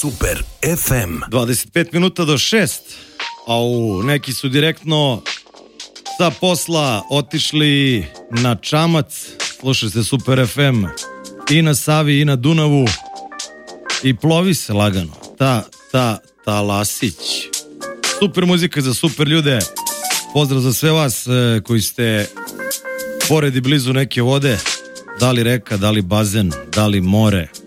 Super FM. 25 minuta do 6. Neki su direktno sa posla otišli na čamac. Slušaj se Super FM i na Savi i na Dunavu i plovi se lagano. Ta Lasić. Super muzika za super ljude. Pozdrav za sve vas koji ste pored i blizu neke vode. Da li reka, da li bazen, da li more.